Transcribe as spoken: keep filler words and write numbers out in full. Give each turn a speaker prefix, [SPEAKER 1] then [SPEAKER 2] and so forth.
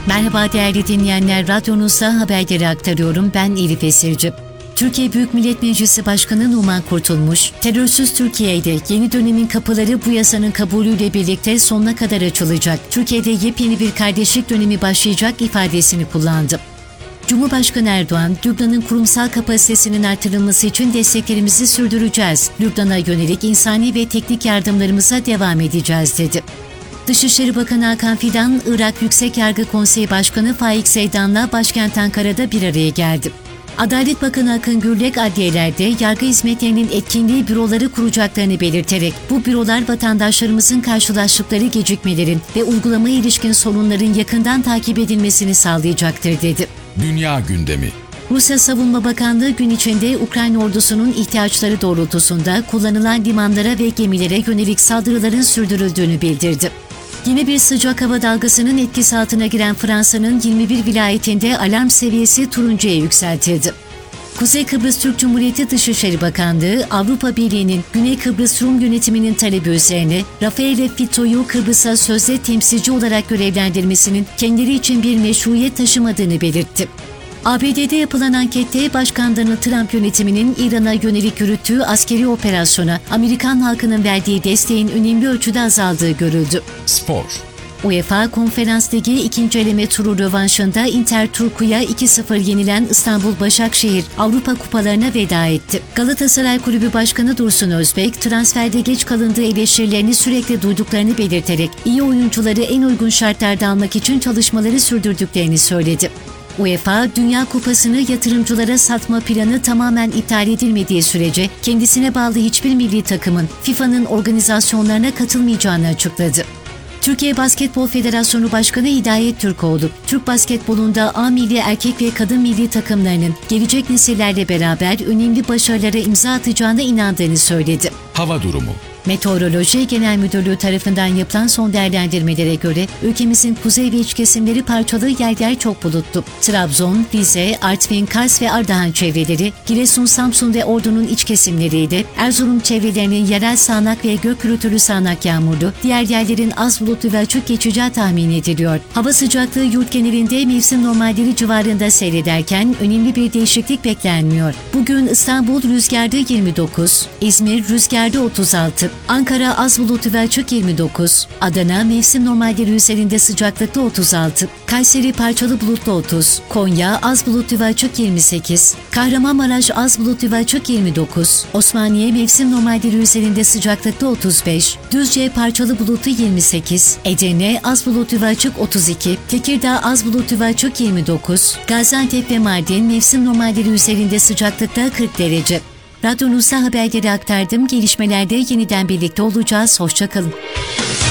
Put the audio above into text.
[SPEAKER 1] Merhaba değerli dinleyenler, radyonuzda haberleri aktarıyorum. Ben Elif Esirci. Türkiye Büyük Millet Meclisi Başkanı Numan Kurtulmuş, terörsüz Türkiye'de yeni dönemin kapıları bu yasanın kabulüyle birlikte sonuna kadar açılacak, Türkiye'de yepyeni bir kardeşlik dönemi başlayacak ifadesini kullandı. Cumhurbaşkanı Erdoğan, Lübnan'ın kurumsal kapasitesinin artırılması için desteklerimizi sürdüreceğiz, Lübnan'a yönelik insani ve teknik yardımlarımıza devam edeceğiz dedi. Dışişleri Bakanı Hakan Fidan, Irak Yüksek Yargı Konseyi Başkanı Faik Zeydan'la başkent Ankara'da bir araya geldi. Adalet Bakanı Akın Gürlek, adliyelerde yargı hizmetlerinin etkinliği büroları kuracaklarını belirterek, bu bürolar vatandaşlarımızın karşılaştıkları gecikmelerin ve uygulamaya ilişkin sorunların yakından takip edilmesini sağlayacaktır dedi.
[SPEAKER 2] Dünya gündemi.
[SPEAKER 1] Rusya Savunma Bakanlığı gün içinde Ukrayna ordusunun ihtiyaçları doğrultusunda kullanılan limanlara ve gemilere yönelik saldırıların sürdürüldüğünü bildirdi. Yeni bir sıcak hava dalgasının etkisi altına giren Fransa'nın yirmi bir vilayetinde alarm seviyesi turuncuya yükseltildi. Kuzey Kıbrıs Türk Cumhuriyeti Dışişleri Bakanlığı, Avrupa Birliği'nin Güney Kıbrıs Rum yönetiminin talebi üzerine Rafael Fitto'yu Kıbrıs'a sözde temsilci olarak görevlendirmesinin kendileri için bir meşruiyet taşımadığını belirtti. A B D'de yapılan ankette Başkan Donald Trump yönetiminin İran'a yönelik yürüttüğü askeri operasyona Amerikan halkının verdiği desteğin önemli ölçüde azaldığı görüldü.
[SPEAKER 2] Spor.
[SPEAKER 1] UEFA Konferans Ligi ikinci eleme turu rövanşında Inter Turku'ya iki sıfır yenilen İstanbul Başakşehir Avrupa Kupalarına veda etti. Galatasaray Kulübü Başkanı Dursun Özbek, transferde geç kalındığı eleştirilerini sürekli duyduklarını belirterek iyi oyuncuları en uygun şartlarda almak için çalışmaları sürdürdüklerini söyledi. UEFA, Dünya Kupası'nı yatırımcılara satma planı tamamen iptal edilmediği sürece kendisine bağlı hiçbir milli takımın F I F A'nın organizasyonlarına katılmayacağını açıkladı. Türkiye Basketbol Federasyonu Başkanı Hidayet Türkoğlu, Türk basketbolunda A milli erkek ve kadın milli takımlarının gelecek nesillerle beraber önemli başarılara imza atacağına inandığını söyledi.
[SPEAKER 2] Hava durumu.
[SPEAKER 1] Meteoroloji Genel Müdürlüğü tarafından yapılan son değerlendirmelere göre ülkemizin kuzey ve iç kesimleri parçalı, yer yer çok bulutlu. Trabzon, Rize, Artvin, Kars ve Ardahan çevreleri, Giresun, Samsun ve Ordu'nun iç kesimleriyle Erzurum çevrelerinin yerel sağanak ve gök gürültülü sağanak yağmurlu, diğer yerlerin az bulutlu ve açık geçeceği tahmin ediliyor. Hava sıcaklığı yurt genelinde mevsim normalleri civarında seyrederken önemli bir değişiklik beklenmiyor. Bugün İstanbul rüzgarda yirmi dokuz, İzmir rüzgarda otuz altı, Ankara az bulutlu ve açık yirmi dokuz, Adana mevsim normalleri üzerinde sıcaklıkta otuz altı, Kayseri parçalı bulutlu otuz, Konya az bulutlu ve açık yirmi sekiz, Kahramanmaraş az bulutlu ve açık yirmi dokuz, Osmaniye mevsim normalleri üzerinde sıcaklıkta otuz beş, Düzce parçalı bulutlu yirmi sekiz, Edirne az bulutlu ve açık otuz iki, Tekirdağ az bulutlu ve açık yirmi dokuz, Gaziantep ve Mardin mevsim normalleri üzerinde sıcaklıkta kırk derece. Radyonuzda haberleri aktardım. Gelişmelerde yeniden birlikte olacağız. Hoşça kalın.